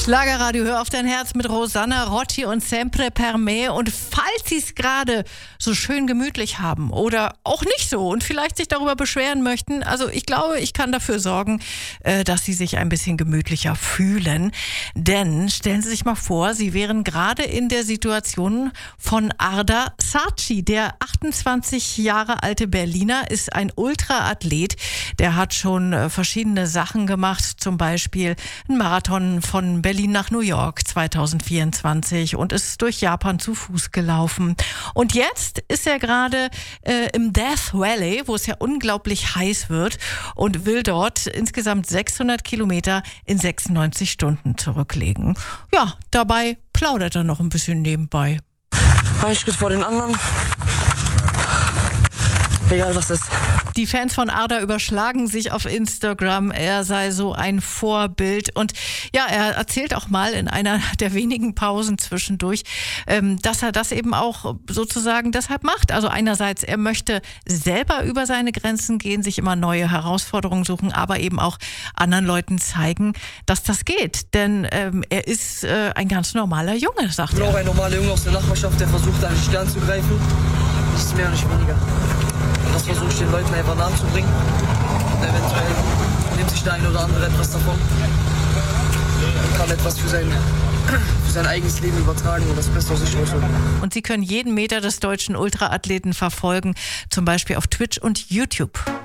Schlagerradio, hör auf dein Herz mit Rosanna Rotti und Sempre per me. Und falls Sie es gerade so schön gemütlich haben oder auch nicht so und vielleicht sich darüber beschweren möchten, also ich glaube, ich kann dafür sorgen, dass Sie sich ein bisschen gemütlicher fühlen. Denn stellen Sie sich mal vor, Sie wären gerade in der Situation von Arda Saatchi. Der 28 Jahre alte Berliner ist ein Ultraathlet. Der hat schon verschiedene Sachen gemacht, zum Beispiel einen Marathon von Berlin nach New York 2024 und ist durch Japan zu Fuß gelaufen. Und jetzt ist er gerade im Death Valley, wo es ja unglaublich heiß wird und will dort insgesamt 600 Kilometer in 96 Stunden zurücklegen. Ja, dabei plaudert er noch ein bisschen nebenbei. Ein Schritt vor den anderen. Egal was ist. Die Fans von Arda überschlagen sich auf Instagram, er sei so ein Vorbild. Und ja, er erzählt auch mal in einer der wenigen Pausen zwischendurch, dass er das eben auch sozusagen deshalb macht. Also einerseits, er möchte selber über seine Grenzen gehen, sich immer neue Herausforderungen suchen, aber eben auch anderen Leuten zeigen, dass das geht. Denn er ist ein ganz normaler Junge, sagt er. Ich bin auch ein normaler Junge aus der Nachbarschaft, der versucht, einen Stern zu greifen. Nichts mehr und nicht weniger. Das versuche ich den Leuten einfach nahe zu bringen. Und eventuell nimmt sich der ein oder andere etwas davon und kann etwas für sein eigenes Leben übertragen und das Beste aus sich rausholen. Und Sie können jeden Meter des deutschen Ultraathleten verfolgen, zum Beispiel auf Twitch und YouTube.